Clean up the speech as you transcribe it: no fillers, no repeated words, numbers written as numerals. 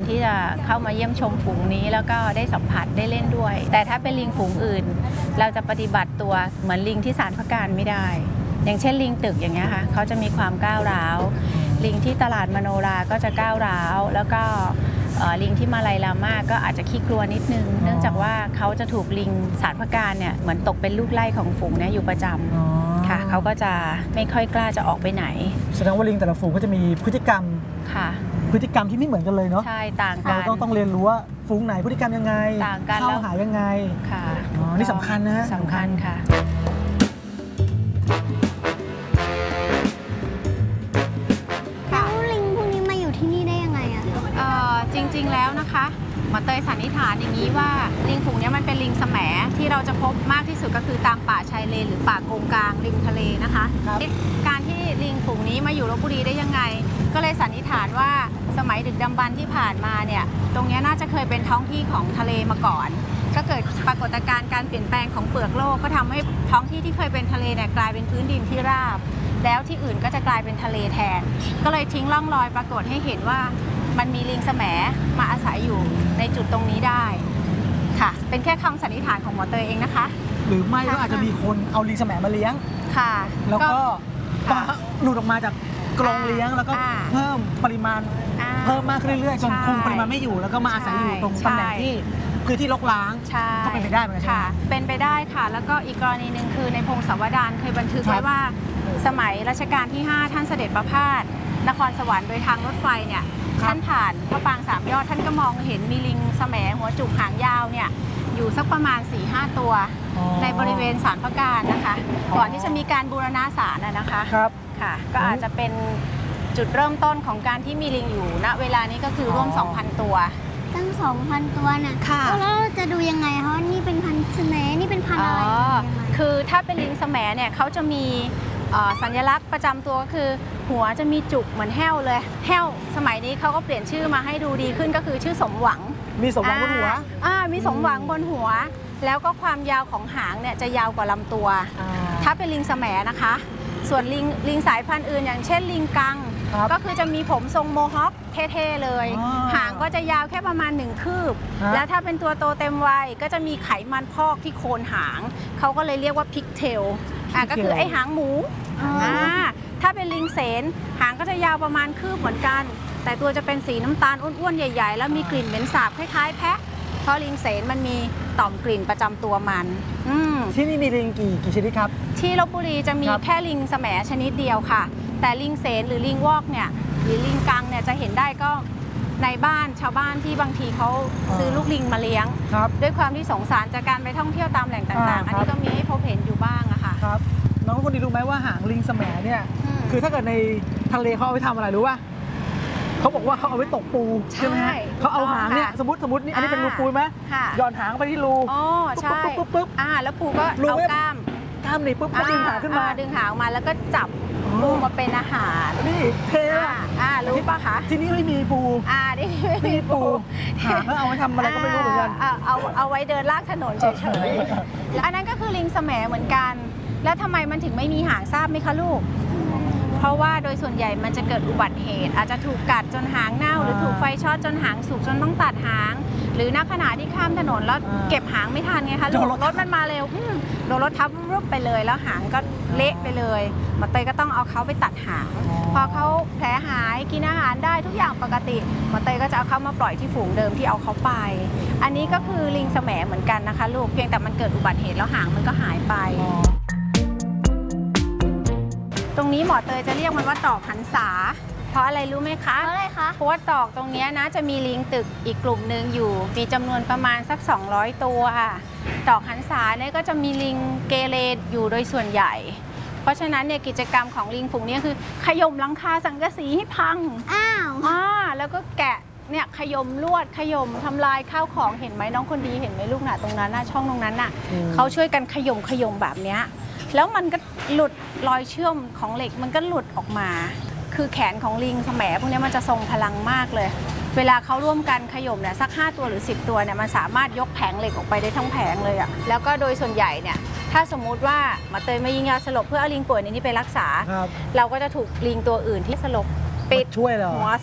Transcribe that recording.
ที่จะเข้ามาเยี่ยมชมฝูงนี้แล้วก็ได้สัมผัสได้เล่นด้วยแต่ถ้าเป็นลิงฝูงอื่นเราจะปฏิบัติตัวเหมือนลิงที่ศาลพระการไม่ได้อย่างเช่นลิงตึกอย่างเงี้ยค่ะเขาจะมีความก้าวร้าวลิงที่ตลาดมโนราก็จะก้าวร้าวแล้วก็ลิงที่มาลัยลาม่าก็อาจจะขี้กลัวนิดนึงเนื่องจากว่าเขาจะถูกลิงศาลพระการเนี่ยเหมือนตกเป็นลูกไล่ของฝูงเนี่ยอยู่ประจำค่ะเขาก็จะไม่ค่อยกล้าจะออกไปไหนแสดงว่าลิงแต่ละฝูงก็จะมีพฤติกรรมค่ะพฤติกรรมที่ไม่เหมือนกันเลยเนาะใช่ต่างกันเราต้องเรียนรู้ว่าฝูงไหนพฤติกรรมยังไงต่างกันเข้าหายังไงค่ะนี่สำคัญนะสำคัญค่ะจริงๆแล้วนะคะหมอเตยสันนิษฐานอย่างนี้ว่าลิงฝูงนี้มันเป็นลิงแสมที่เราจะพบมากที่สุดก็คือตามป่าชายเลนหรือป่าโกงกลางริมทะเลนะคะการที่ลิงฝูงนี้มาอยู่ลพบุรีได้ยังไงก็เลยสันนิษฐานว่าสมัยดึกดำบรรพ์ที่ผ่านมาเนี่ยตรงนี้น่าจะเคยเป็นท้องที่ของทะเลมาก่อนก็เกิดปรากฏการณ์การเปลี่ยนแปลงของเปลือกโลกก็ทำให้ท้องที่ที่เคยเป็นทะเลเนี่ยกลายเป็นพื้นดินที่ราบแล้วที่อื่นก็จะกลายเป็นทะเลแทนก็เลยทิ้งร่องรอยปรากฏให้เห็นว่ามันมีลิงแสมมาอาศัยอยู่ในจุดตรงนี้ได้ค่ะเป็นแค่คำสันนิษฐานของหมอเตยเองนะคะหรือไม่ก็อาจจะมีคนเอาลิงแสมมาเลี้ยงค่ะแล้วก็หลุดออกมาจากกรงเลี้ยงแล้วก็เพิ่มปริมาณเพิ่มมากขึ้นเรื่อยๆจนคุมปริมาณไม่อยู่แล้วก็มาอาศัยอยู่ตรงตำแหน่งที่พื้นที่รกร้างก็เป็นไปได้เหมือนกันค่ะเป็นไปได้ค่ะแล้วก็อีกกรณีหนึ่งคือในพงศาวดารเคยบันทึกไว้ว่าสมัยรัชกาลที่5ท่านเสด็จประพาสนครสวรรค์โดยทางรถไฟเนี่ยท่านผ่านพระปรางสามยอดท่านก็มองเห็นมีลิงแสมหัวจุกหางยาวเนี่ยอยู่สักประมาณ 4-5 ตัวในบริเวณศาลพระการนะคะก่อนที่จะมีการบูรณะศาลนะคะครับค่ะก็อาจจะเป็นจุดเริ่มต้นของการที่มีลิงอยู่ณเวลานี้ก็คือร่วม 2,000 ตัวตั้ง 2,000 ตัวน่ะแล้วจะดูยังไงคะว่านี่เป็นพันธุ์แสมนี่เป็นพันธุ์อะไรคือถ้าเป็นลิงแสมเนี่ยเขาจะมีสัญลักษณ์ประจำตัวก็คือหัวจะมีจุกเหมือนแห้วเลยแห้วสมัยนี้เขาก็เปลี่ยนชื่อมาให้ดูดีขึ้นก็คือชื่อสมหวังมีสมหวังบนหัวมีสมหวังบนหัวแล้วก็ความยาวของหางเนี่ยจะยาวกว่าลำตัวถ้าเป็นลิงแสมนะคะส่วนลิงสายพันธุ์อื่นอย่างเช่นลิงกังก็คือจะมีผมทรงโมฮอคเท่ๆเลยหางก็จะยาวแค่ประมาณ1 คืบแล้วถ้าเป็นตัวโตเต็มวัยก็จะมีไขมันพอกที่โคนหางเขาก็เลยเรียกว่าพิกเทลก็คือไอหางหมูถ้าเป็นลิงเสนหางก็จะยาวประมาณคืบเหมือนกันแต่ตัวจะเป็นสีน้ำตาลอ้วนๆใหญ่ๆแล้วมีกลิ่นเหม็นสาบคล้ายๆแพะเพราะลิงเสนมันมีต่อมกลิ่นประจำตัวมันที่นี่มีลิงกี่ชนิดครับที่ลพบุรีจะมีแค่ลิงแสมชนิดเดียวค่ะแต่ลิงเสนหรือลิงวอกเนี่ยหรือลิงกังเนี่ยจะเห็นได้ก็ในบ้านชาวบ้านที่บางทีเขาซื้อลูกลิงมาเลี้ยงด้วยความที่สงสารจากการไปท่องเที่ยวตามแหล่งต่างๆอันนี้ก็มีให้พบเห็นอยู่บ้างอะค่ะครับน้องคนนี้รู้ไหมว่าหางลิงแสมเนี่ยคือถ้าเกิดในทะเลเขาเอาไปทำอะไรรู้ป่ะเขาบอกว่าเขาเอาไว้ตกปูใช่ไหมเขาเอาหางเนี่ยสมมตินี่อันนี้เป็นรูปูไหมหย่อนหางไปที่รูใช่ปุ๊บแล้วปูก็เอากล้ามนี่ปุ๊บก็ดึงหางขึ้นมาดึงหางมาแล้วก็จับปูมาเป็นอาหารนี่เท่รู้ป่ะคะที่นี่ไม่มีปูนี่ไม่มีปูหางเอาไว้ทำอะไรก็ไม่รู้เหมือนกันเอาไว้เดินลากถนนเฉยๆอันนั้นก็คือลิงแสมเหมือนกันแล้วทำไมมันถึงไม่มีหางทราบไหมคะลูกเพราะว่าโดยส่วนใหญ่มันจะเกิดอุบัติเหตุอาจจะถูกกัดจนหางเน่าหรือถูกไฟช็อตจนหางสุกจนต้องตัดหางหรือณขณะที่ข้ามถนนแล้วเก็บหางไม่ทันไงคะรถมันมาเร็วโดนรถทับรุบไปเลยแล้วหางก็เละไปเลยหมอเตยก็ต้องเอาเขาไปตัดหางพอเขาแผลหายกินอาหารได้ทุกอย่างปกติหมอเตยก็จะเอาเขามาปล่อยที่ฝูงเดิมที่เอาเขาไปอันนี้ก็คือลิงแสมเหมือนกันนะคะลูกเพียงแต่มันเกิดอุบัติเหตุแล้วหางมันก็หายไปตรงนี้หมอเตยจะเรียกมันว่าตอกหันษาเพราะอะไรรู้ไหมคะเพราะอะไรคะเพราะว่าตอกตรงนี้นะจะมีลิงตึกอีกกลุ่มหนึ่งอยู่มีจำนวนประมาณสัก200ตัวตอกหันษาเนี่ยก็จะมีลิงเกเรอยู่โดยส่วนใหญ่เพราะฉะนั้นเนี่ยกิจกรรมของลิงฝูงนี้คือขย่มหลังคาสังกะสีให้พังแล้วก็แกะเนี่ยขย่มลวดขย่มทำลายข้าวของเห็นไหมน้องคนดีเห็นไหมลูกน่ะตรงนั้นน่ะช่องตรงนั้นน่ะเขาช่วยกันขย่มแบบเนี้ยแล้วมันก็หลุดรอยเชื่อมของเหล็กมันก็หลุดออกมาคือแขนของลิงแสมพวกนี้มันจะทรงพลังมากเลยเวลาเขาร่วมกันขย่มเนี่ยสัก5 ตัวหรือ10 ตัวเนี่ยมันสามารถยกแผงเหล็กออกไปได้ทั้งแผงเลยแล้วก็โดยส่วนใหญ่เนี่ยถ้าสมมุติว่าหมอเตยมายิงยาสลบเพื่อเอาลิงป่วยในนี้ไปรักษาเราก็จะถูกลิงตัวอื่นที่สลบปิดหัว